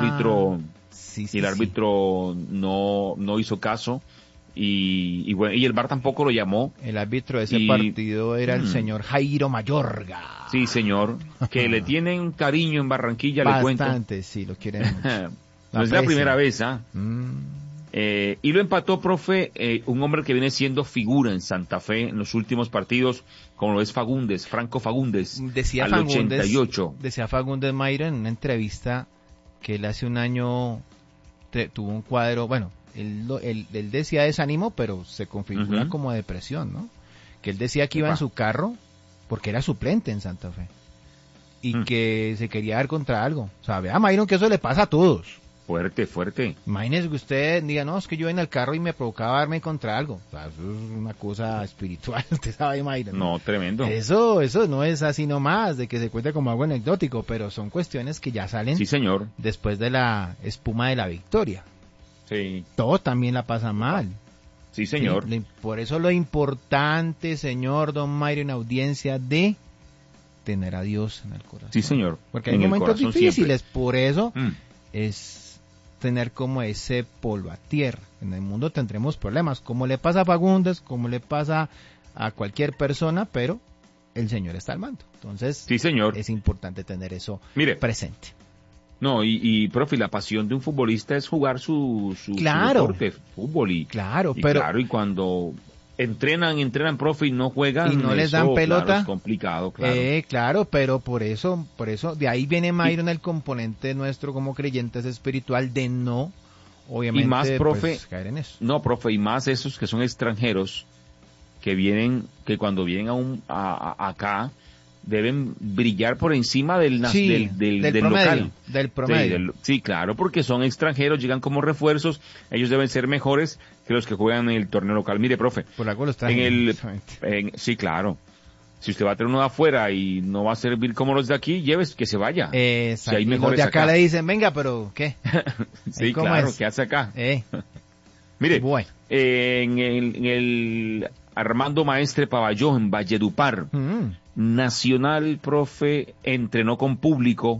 árbitro, sí, y el árbitro no hizo caso. Y bueno, y el VAR tampoco lo llamó. El árbitro de ese partido era el señor Jairo Mayorga. Sí, señor, que le tienen cariño en Barranquilla, le cuento. Bastante, sí, lo quieren mucho. No es la primera vez, ¿ah? Y lo empató, profe, un hombre que viene siendo figura en Santa Fe en los últimos partidos, como lo es Fagundes, Franco Fagundes, decía al Fagundes, 88. Decía Fagundes Mayra en una entrevista que él hace un año tuvo un cuadro, bueno, él decía desánimo, pero se configura como depresión, ¿no? Que él decía que iba en su carro, porque era suplente en Santa Fe, y que se quería dar contra algo. O sea, vea, Mayron, que eso le pasa a todos. Fuerte. Imagínese que usted diga, no, es que yo en el carro y me provocaba darme contra algo. O sea, eso es una cosa espiritual, usted sabe, Mayron. No, tremendo. Eso no es así nomás, de que se cuente como algo anecdótico, pero son cuestiones que ya salen, sí, señor, después de la espuma de la victoria. Sí. Todos también la pasan mal. Sí, señor. Sí, por eso lo importante, señor Don Mayron, audiencia, de tener a Dios en el corazón. Sí, señor. Porque hay momentos difíciles, siempre. por eso es tener como ese polvo a tierra. En el mundo tendremos problemas, como le pasa a Fagundes, como le pasa a cualquier persona, pero el Señor está al mando. Entonces, sí, señor, es importante tener eso presente. No, profe, la pasión de un futbolista es jugar su deporte, fútbol, y cuando entrenan, profe, y no juegan, y no les dan pelota, claro, es complicado, claro, pero por eso, de ahí viene, Mayron, el componente nuestro como creyentes espiritual de no, obviamente, y más, profe, pues, caer en eso. No, profe, y más esos que son extranjeros, que cuando vienen acá, deben brillar por encima del promedio, local. Del promedio. Sí, claro, porque son extranjeros, llegan como refuerzos, ellos deben ser mejores que los que juegan en el torneo local. Mire, profe, por algo los traen. Sí, claro. Si usted va a tener uno de afuera y no va a servir como los de aquí, lleves que se vaya. Exacto. Si hay mejores los de acá le dicen, venga, pero ¿qué? Sí, claro, ¿qué hace acá? Mire, bueno. En el Armando Maestre Pavalló, en Valledupar, Nacional, profe, entrenó con público,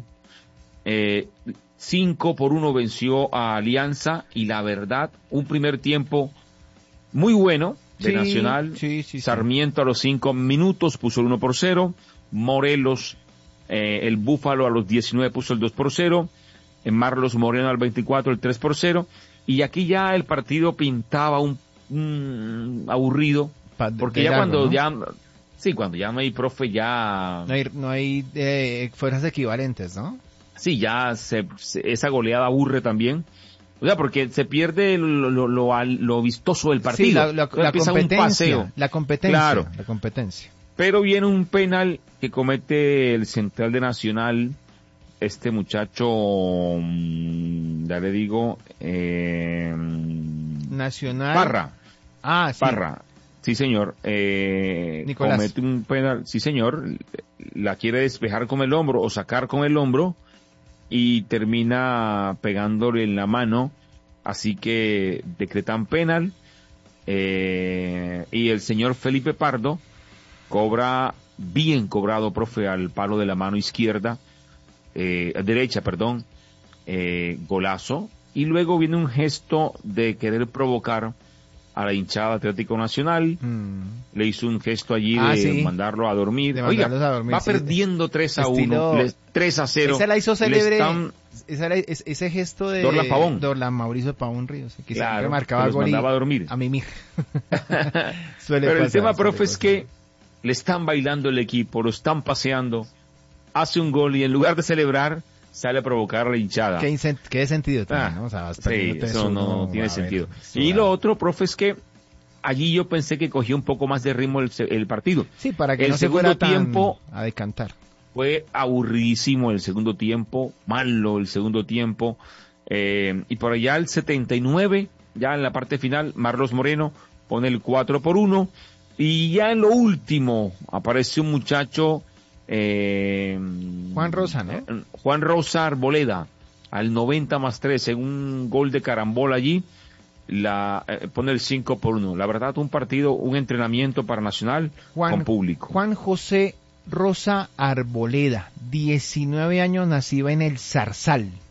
5-1 venció a Alianza, y la verdad, un primer tiempo muy bueno de Nacional. Sarmiento a los 5 minutos puso el 1-0, Morelos, el Búfalo a los 19 puso el 2-0, Marlos Moreno al 24 el 3-0, y aquí ya el partido pintaba un aburrido, porque ya cuando ya no hay, profe, ya no hay fuerzas equivalentes, ¿no? Sí, ya esa goleada aburre también. O sea, porque se pierde lo vistoso del partido. Sí, la competencia. La competencia. Claro. La competencia. Pero viene un penal que comete el central de Nacional, este muchacho, ya le digo, Nacional. Parra. Sí. Parra. Sí, señor. Nicolás. Comete un penal, sí, señor. La quiere despejar con el hombro o sacar con el hombro, y termina pegándole en la mano. Así que decretan penal. Y el señor Felipe Pardo cobra, bien cobrado, profe, al palo de la mano izquierda, derecha, perdón, golazo. Y luego viene un gesto de querer provocar a la hinchada Atlético Nacional, le hizo un gesto allí de mandarlo a dormir. Oiga, va perdiendo 3-1, 3-0. Esa la hizo célebre, ese gesto de Dorlan Mauricio Pavón Ríos, que siempre marcaba gol y mandaba a dormir. A mí mismo. Pero el tema, profe, es que le están bailando el equipo, lo están paseando, hace un gol y en lugar de celebrar, sale a provocar a la hinchada. ¿Qué sentido tiene, ¿no? O sea, sí, eso no tiene sentido. Y lo otro, profe, es que allí yo pensé que cogía un poco más de ritmo el partido. Sí, para que no se fuera tiempo a decantar. Fue aburridísimo el segundo tiempo, malo el segundo tiempo, y por allá el 79, ya en la parte final, Marlos Moreno pone el 4-1, y ya en lo último aparece un muchacho, Juan Rosa, ¿no? Juan Rosa Arboleda, al 90+3, en un gol de carambola allí, pone el 5-1. La verdad, un partido, un entrenamiento para Nacional con público. Juan José Rosa Arboleda, 19 años, nacido en el Zarzal.